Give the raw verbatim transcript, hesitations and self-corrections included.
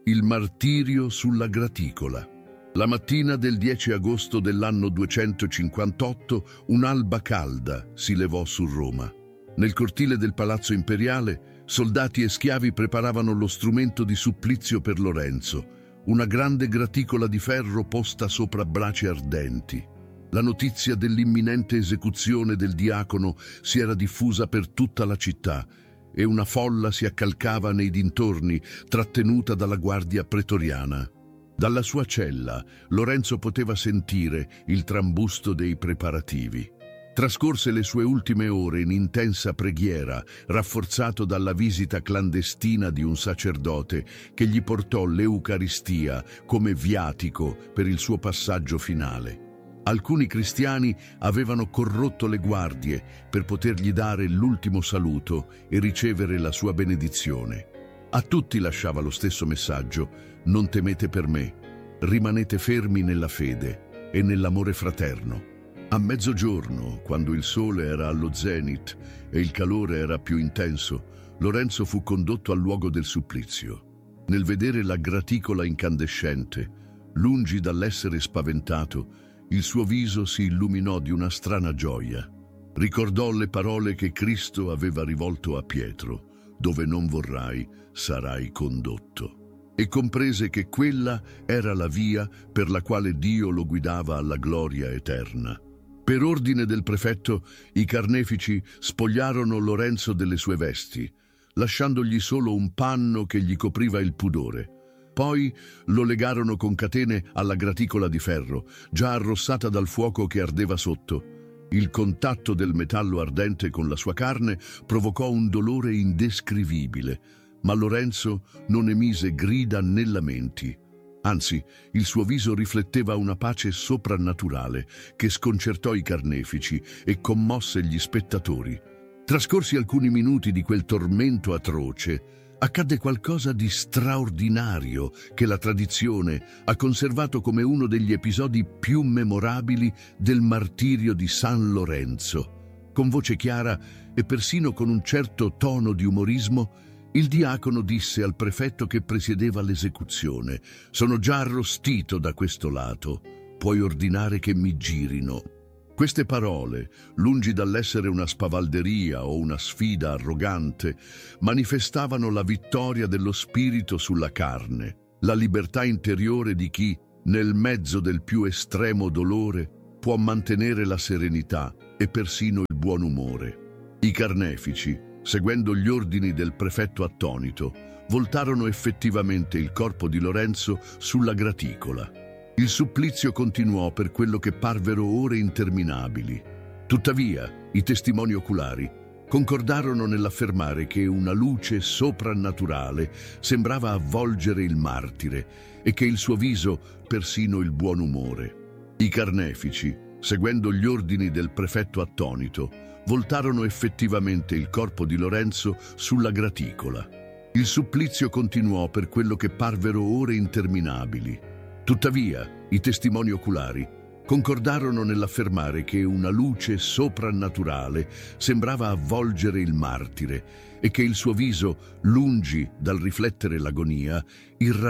Il martirio sulla graticola. La mattina del dieci agosto dell'anno duecentocinquantotto un'alba calda si levò su Roma. Nel cortile del Palazzo Imperiale soldati e schiavi preparavano lo strumento di supplizio per Lorenzo, una grande graticola di ferro posta sopra braci ardenti. La notizia dell'imminente esecuzione del diacono si era diffusa per tutta la città e una folla si accalcava nei dintorni, trattenuta dalla guardia pretoriana. Dalla sua cella Lorenzo poteva sentire il trambusto dei preparativi. Trascorse le sue ultime ore in intensa preghiera, rafforzato dalla visita clandestina di un sacerdote che gli portò l'Eucaristia come viatico per il suo passaggio finale. Alcuni cristiani avevano corrotto le guardie per potergli dare l'ultimo saluto e ricevere la sua benedizione. A tutti lasciava lo stesso messaggio: non temete per me, rimanete fermi nella fede e nell'amore fraterno. A mezzogiorno, quando il sole era allo zenit e il calore era più intenso, Lorenzo fu condotto al luogo del supplizio. Nel vedere la graticola incandescente, lungi dall'essere spaventato, il suo viso si illuminò di una strana gioia. Ricordò le parole che Cristo aveva rivolto a Pietro: dove non vorrai, sarai condotto. E comprese che quella era la via per la quale Dio lo guidava alla gloria eterna. Per ordine del prefetto, i carnefici spogliarono Lorenzo delle sue vesti, lasciandogli solo un panno che gli copriva il pudore. Poi lo legarono con catene alla graticola di ferro, già arrossata dal fuoco che ardeva sotto. Il contatto del metallo ardente con la sua carne provocò un dolore indescrivibile, ma Lorenzo non emise grida né lamenti. Anzi, il suo viso rifletteva una pace soprannaturale che sconcertò i carnefici e commosse gli spettatori. Trascorsi alcuni minuti di quel tormento atroce, accadde qualcosa di straordinario che la tradizione ha conservato come uno degli episodi più memorabili del martirio di San Lorenzo. Con voce chiara e persino con un certo tono di umorismo, il diacono disse al prefetto che presiedeva l'esecuzione: «Sono già arrostito da questo lato, puoi ordinare che mi girino». Queste parole, lungi dall'essere una spavalderia o una sfida arrogante, manifestavano la vittoria dello spirito sulla carne, la libertà interiore di chi, nel mezzo del più estremo dolore, può mantenere la serenità e persino il buon umore. I carnefici, seguendo gli ordini del prefetto attonito, voltarono effettivamente il corpo di Lorenzo sulla graticola. Il supplizio continuò per quello che parvero ore interminabili. Tuttavia, i testimoni oculari concordarono nell'affermare che una luce soprannaturale sembrava avvolgere il martire e che il suo viso persino il buon umore. I carnefici, seguendo gli ordini del prefetto attonito, voltarono effettivamente il corpo di Lorenzo sulla graticola. Il supplizio continuò per quello che parvero ore interminabili. Tuttavia, i testimoni oculari concordarono nell'affermare che una luce soprannaturale sembrava avvolgere il martire e che il suo viso, lungi dal riflettere l'agonia, irradiava